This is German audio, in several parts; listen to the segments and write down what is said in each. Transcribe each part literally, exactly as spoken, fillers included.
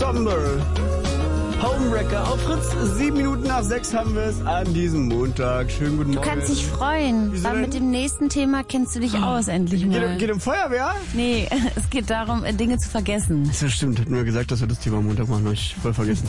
Somber. Homewrecker auf Fritz. Sieben Minuten nach sechs haben wir es an diesem Montag. Schönen guten Morgen. Du kannst dich freuen, Wieso weil denn? mit dem nächsten Thema kennst du dich aus, endlich mal. Geht, geht um Feuerwehr? Nee, es geht darum, Dinge zu vergessen. Das stimmt, hätten wir gesagt, dass wir das Thema Montag machen. Hab ich voll vergessen.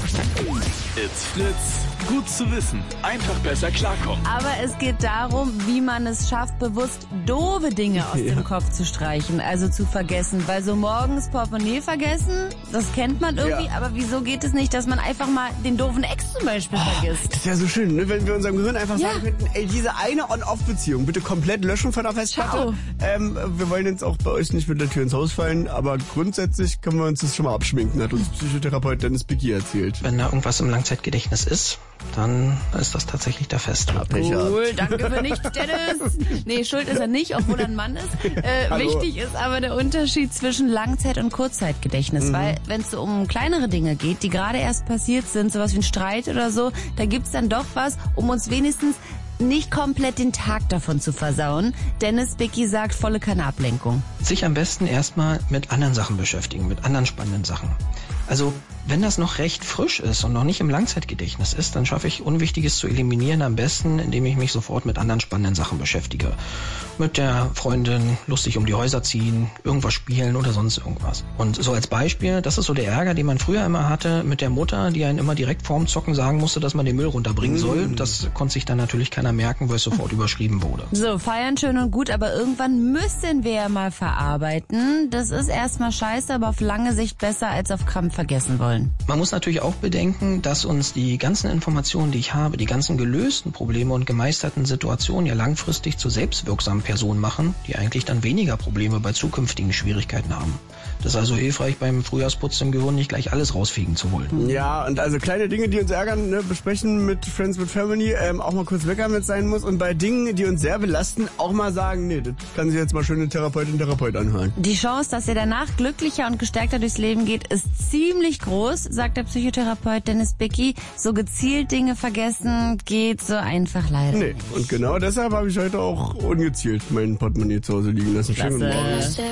It's Fritz. Gut zu wissen. Einfach besser klarkommen. Aber es geht darum, wie man es schafft, bewusst doofe Dinge aus Ja. dem Kopf zu streichen, also zu vergessen. Weil so morgens Portemonnaie vergessen, das kennt man irgendwie, Ja. aber wieso geht es nicht, dass man einfach mal den doofen Ex zum Beispiel vergisst? Das wäre so schön, ne? Wenn wir unserem Gehirn einfach Ja. sagen könnten, ey, diese eine On-Off-Beziehung bitte komplett löschen von der Festplatte. Ähm, wir wollen jetzt auch bei euch nicht mit der Tür ins Haus fallen, aber grundsätzlich können wir uns das schon mal abschminken, hat uns Psychotherapeut Dennis Bicki erzählt. Wenn da irgendwas im Langzeitgedächtnis ist, dann ist das tatsächlich der Festplatte. Pech gehabt. Cool, danke für nichts, Dennis. Nee, schuld ist er nicht, obwohl er ein Mann ist. Äh, Hallo. wichtig ist aber der Unterschied zwischen Langzeit- und Kurzzeitgedächtnis. Mhm. Weil wenn es so um kleinere Dinge geht, die gerade erst passiert sind, sowas wie ein Streit oder so, da gibt's dann doch was, um uns wenigstens nicht komplett den Tag davon zu versauen. Dennis Bicki sagt, volle Kanne Ablenkung. Sich am besten erstmal mit anderen Sachen beschäftigen, mit anderen spannenden Sachen. Also, wenn das noch recht frisch ist und noch nicht im Langzeitgedächtnis ist, dann schaffe ich Unwichtiges zu eliminieren, am besten, indem ich mich sofort mit anderen spannenden Sachen beschäftige. Mit der Freundin lustig um die Häuser ziehen, irgendwas spielen oder sonst irgendwas. Und so als Beispiel, das ist so der Ärger, den man früher immer hatte mit der Mutter, die einen immer direkt vorm Zocken sagen musste, dass man den Müll runterbringen soll. Das konnte sich dann natürlich keiner merken, weil es sofort überschrieben wurde. So, feiern schön und gut, aber irgendwann müssen wir ja mal verarbeiten. Das ist erstmal scheiße, aber auf lange Sicht besser als auf Krampf vergessen wollen. Man muss natürlich auch bedenken, dass uns die ganzen Informationen, die ich habe, die ganzen gelösten Probleme und gemeisterten Situationen ja langfristig zu selbstwirksamen Personen machen, die eigentlich dann weniger Probleme bei zukünftigen Schwierigkeiten haben. Das ist also hilfreich, beim Frühjahrsputz im Gehirn nicht gleich alles rausfegen zu wollen. Ja, und also kleine Dinge, die uns ärgern, ne, besprechen mit Friends with Family, ähm, auch mal kurz weg damit sein muss. Und bei Dingen, die uns sehr belasten, auch mal sagen, nee, das kann sich jetzt mal schön eine Therapeutin, Therapeut anhören. Die Chance, dass ihr danach glücklicher und gestärkter durchs Leben geht, ist ziemlich groß, sagt der Psychotherapeut Dennis Bicki. So gezielt Dinge vergessen geht so einfach leider. Nee, und genau deshalb habe ich heute auch ungezielt mein Portemonnaie zu Hause liegen lassen. Schönen guten Morgen. Klasse.